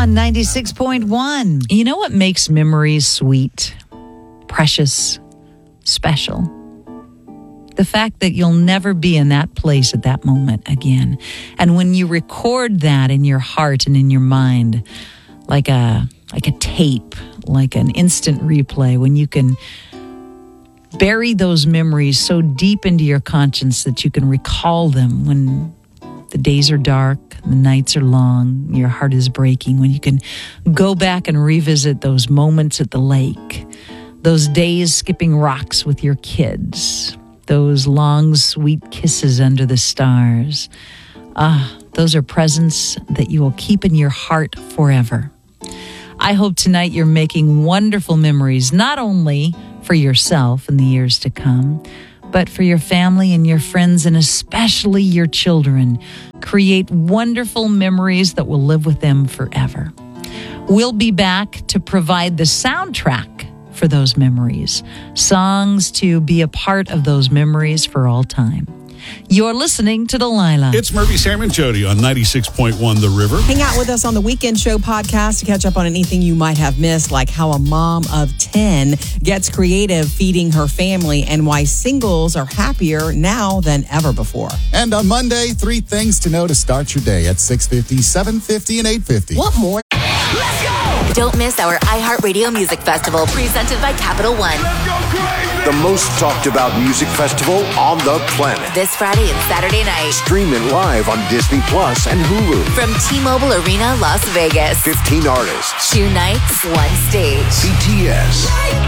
on 96.1. You know what makes memories sweet, precious, special? The fact that you'll never be in that place at that moment again. And when you record that in your heart and in your mind, like a tape, like an instant replay, when you can bury those memories so deep into your conscience that you can recall them when the days are dark, the nights are long, your heart is breaking, when you can go back and revisit those moments at the lake, those days skipping rocks with your kids, those long, sweet kisses under the stars. Those are presents that you will keep in your heart forever. I hope tonight you're making wonderful memories, not only for yourself in the years to come, but for your family and your friends, and especially your children. Create wonderful memories that will live with them forever. We'll be back to provide the soundtrack for those memories, songs to be a part of those memories for all time. You're listening to Delilah. It's Murphy, Sam, and Jody on 96.1 The River. Hang out with us on the Weekend Show podcast to catch up on anything you might have missed, like how a mom of 10 gets creative feeding her family and why singles are happier now than ever before. And on Monday, 3 things to know to start your day at 6:50, 7:50, and 8:50. What more? Let's go! Don't miss our iHeartRadio Music Festival presented by Capital One. Let's go crazy! The most talked about music festival on the planet. This Friday and Saturday night. Stream it live on Disney Plus and Hulu. From T-Mobile Arena, Las Vegas. 15 artists. 2 nights, 1 stage. BTS.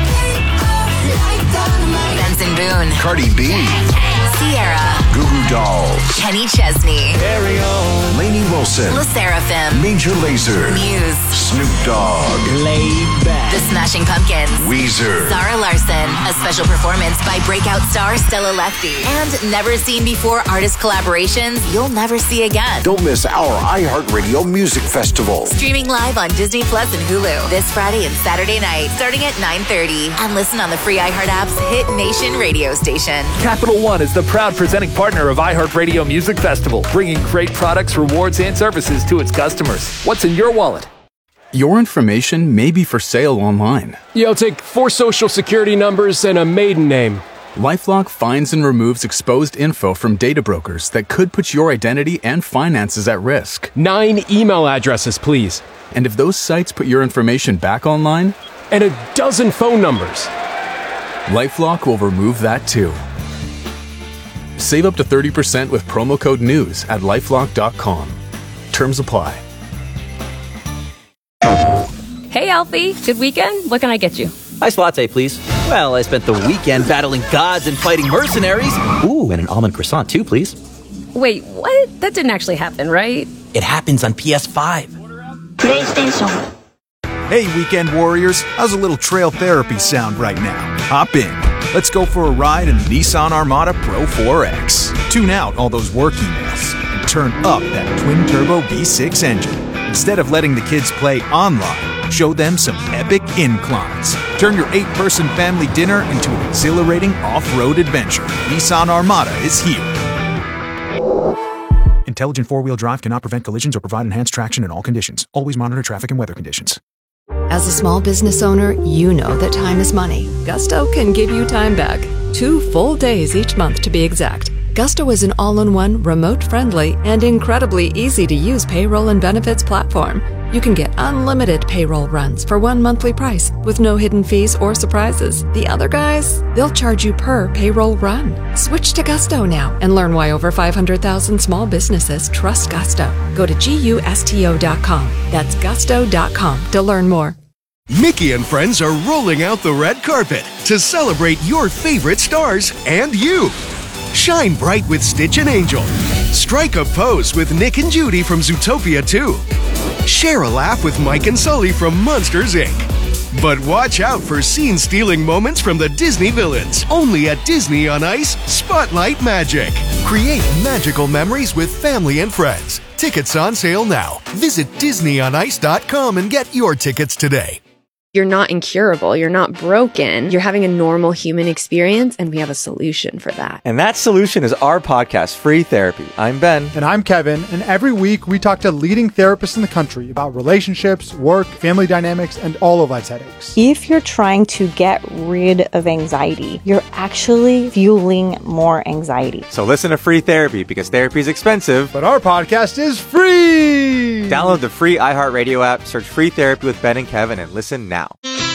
Benson Boone. Cardi B. Sierra. Goo Goo Dolls. Kenny Chesney. Lainey Wilson. La Seraphim. Major Lazer. Muse. Snoop Dogg. The Smashing Pumpkins. Weezer. Zara Larson. A special performance by breakout star Stella Lefty. And never seen before artist collaborations you'll never see again. Don't miss our iHeartRadio Music Festival. Streaming live on Disney Plus and Hulu this Friday and Saturday night, starting at 9:30. And listen on the free iHeart app's Hit Nation radio station. Capital One is the proud presenting partner of iHeartRadio Music Festival, bringing great products, rewards, and services to its customers. What's in your wallet? Your information may be for sale online. Yeah, I'll take 4 social security numbers and a maiden name. LifeLock finds and removes exposed info from data brokers that could put your identity and finances at risk. 9 email addresses, please. And if those sites put your information back online? And a dozen phone numbers. LifeLock will remove that too. Save up to 30% with promo code NEWS at LifeLock.com. Terms apply. Hey, Alfie. Good weekend? What can I get you? Iced latte, please. Well, I spent the weekend battling gods and fighting mercenaries. Ooh, and an almond croissant, too, please. Wait, what? That didn't actually happen, right? It happens on PS5. PlayStation. Hey, weekend warriors. How's a little trail therapy sound right now? Hop in. Let's go for a ride in the Nissan Armada Pro 4X. Tune out all those work emails and turn up that twin-turbo V6 engine. Instead of letting the kids play online, show them some epic inclines. Turn your 8-person family dinner into an exhilarating off-road adventure. Nissan Armada is here. Intelligent four-wheel drive cannot prevent collisions or provide enhanced traction in all conditions. Always monitor traffic and weather conditions. As a small business owner, you know that time is money. Gusto can give you time back. 2 full days each month to be exact. Gusto is an all-in-one, remote-friendly, and incredibly easy-to-use payroll and benefits platform. You can get unlimited payroll runs for 1 monthly price with no hidden fees or surprises. The other guys, they'll charge you per payroll run. Switch to Gusto now and learn why over 500,000 small businesses trust Gusto. Go to GUSTO.com. That's gusto.com to learn more. Mickey and friends are rolling out the red carpet to celebrate your favorite stars and you. Shine bright with Stitch and Angel. Strike a pose with Nick and Judy from Zootopia 2. Share a laugh with Mike and Sully from Monsters, Inc. But watch out for scene-stealing moments from the Disney villains. Only at Disney on Ice Spotlight Magic. Create magical memories with family and friends. Tickets on sale now. Visit DisneyOnIce.com and get your tickets today. You're not incurable. You're not broken. You're having a normal human experience, and we have a solution for that. And that solution is our podcast, Free Therapy. I'm Ben. And I'm Kevin. And every week we talk to leading therapists in the country about relationships, work, family dynamics, and all of life's headaches. If you're trying to get rid of anxiety, you're actually fueling more anxiety. So listen to Free Therapy, because therapy is expensive. But our podcast is free! Download the free iHeartRadio app, search Free Therapy with Ben and Kevin, and listen now.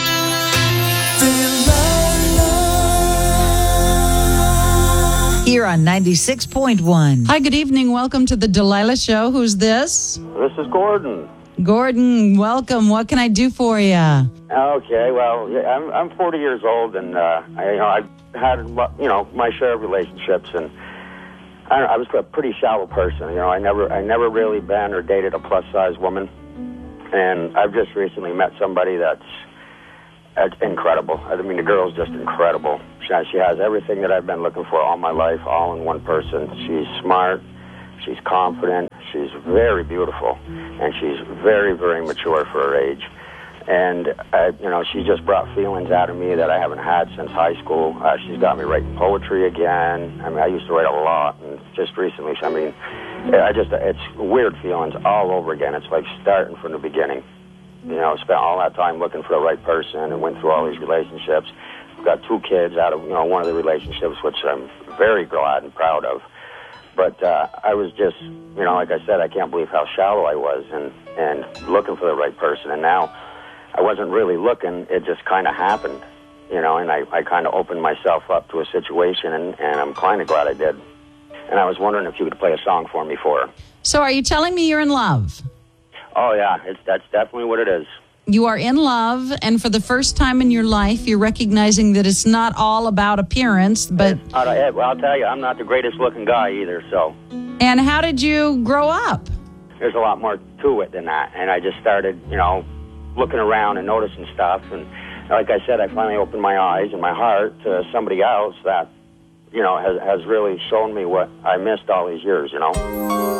Here on 96.1. Hi, good evening. Welcome to the Delilah Show. Who's this? This is Gordon. Gordon, welcome. What can I do for you? Okay, well, I'm 40 years old, and I've had my share of relationships, and I was a pretty shallow person. I never really been or dated a plus size woman, and I've just recently met somebody that's incredible. I mean, the girl's just incredible. She has everything that I've been looking for all my life, all in one person. She's smart, she's confident, she's very beautiful, and she's very, very mature for her age. And, she just brought feelings out of me that I haven't had since high school. She's got me writing poetry again. I mean, I used to write a lot, and just recently, it's weird feelings all over again. It's like starting from the beginning. Spent all that time looking for the right person and went through all these relationships. I've got 2 kids out of, one of the relationships, which I'm very glad and proud of. But I was just, like I said, I can't believe how shallow I was and looking for the right person. And now I wasn't really looking. It just kind of happened, and I kind of opened myself up to a situation, and I'm kind of glad I did. And I was wondering if you could play a song for me for her. So are you telling me you're in love? Oh, yeah, that's definitely what it is. You are in love, and for the first time in your life, you're recognizing that it's not all about appearance, but... Well, I'll tell you, I'm not the greatest-looking guy either, so... And how did you grow up? There's a lot more to it than that, and I just started, looking around and noticing stuff, and like I said, I finally opened my eyes and my heart to somebody else that, has really shown me what I missed all these years,